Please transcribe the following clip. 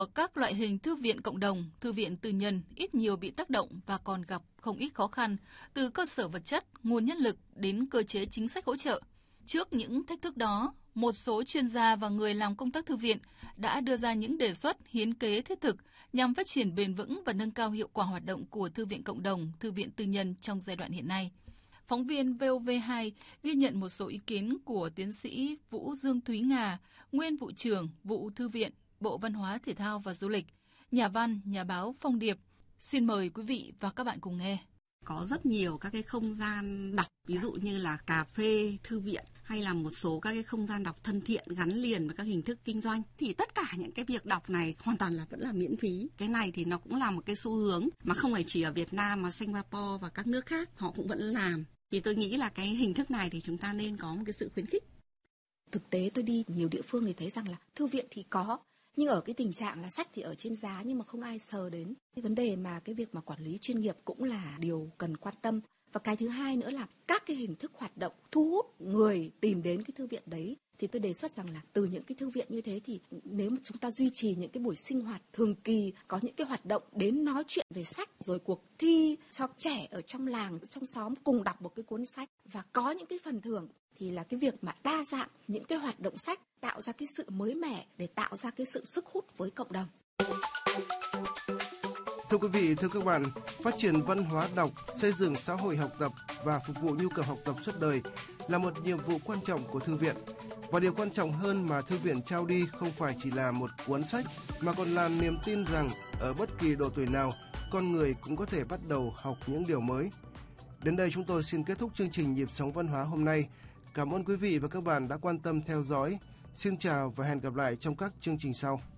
Ở các loại hình thư viện cộng đồng, thư viện tư nhân ít nhiều bị tác động và còn gặp không ít khó khăn, từ cơ sở vật chất, nguồn nhân lực đến cơ chế chính sách hỗ trợ. Trước những thách thức đó, một số chuyên gia và người làm công tác thư viện đã đưa ra những đề xuất hiến kế thiết thực nhằm phát triển bền vững và nâng cao hiệu quả hoạt động của thư viện cộng đồng, thư viện tư nhân trong giai đoạn hiện nay. Phóng viên VOV2 ghi nhận một số ý kiến của tiến sĩ Vũ Dương Thúy Nga, nguyên vụ trưởng vụ thư viện, Bộ Văn hóa, Thể thao và Du lịch, nhà văn, nhà báo Phong Điệp. Xin mời quý vị và các bạn cùng nghe. Có rất nhiều các cái không gian đọc, ví dụ như là cà phê, thư viện hay là một số các cái không gian đọc thân thiện gắn liền với các hình thức kinh doanh. Thì tất cả những cái việc đọc này hoàn toàn là vẫn là miễn phí. Cái này thì nó cũng là một cái xu hướng mà không phải chỉ ở Việt Nam mà Singapore và các nước khác họ cũng vẫn làm. Thì tôi nghĩ là cái hình thức này thì chúng ta nên có một cái sự khuyến khích. Thực tế tôi đi nhiều địa phương thì thấy rằng là thư viện thì có, nhưng ở cái tình trạng là sách thì ở trên giá nhưng mà không ai sờ đến. Cái vấn đề mà cái việc mà quản lý chuyên nghiệp cũng là điều cần quan tâm. Và cái thứ hai nữa là các cái hình thức hoạt động thu hút người tìm đến cái thư viện đấy. Thì tôi đề xuất rằng là từ những cái thư viện như thế thì nếu mà chúng ta duy trì những cái buổi sinh hoạt thường kỳ, có những cái hoạt động đến nói chuyện về sách, rồi cuộc thi cho trẻ ở trong làng, trong xóm cùng đọc một cái cuốn sách và có những cái phần thưởng, thì là cái việc mà đa dạng những cái hoạt động sách tạo ra cái sự mới mẻ để tạo ra cái sự sức hút với cộng đồng. Thưa quý vị, thưa các bạn, phát triển văn hóa đọc, xây dựng xã hội học tập và phục vụ nhu cầu học tập suốt đời là một nhiệm vụ quan trọng của thư viện. Và điều quan trọng hơn mà thư viện trao đi không phải chỉ là một cuốn sách, mà còn là niềm tin rằng ở bất kỳ độ tuổi nào, con người cũng có thể bắt đầu học những điều mới. Đến đây chúng tôi xin kết thúc chương trình Nhịp sống văn hóa hôm nay. Cảm ơn quý vị và các bạn đã quan tâm theo dõi. Xin chào và hẹn gặp lại trong các chương trình sau.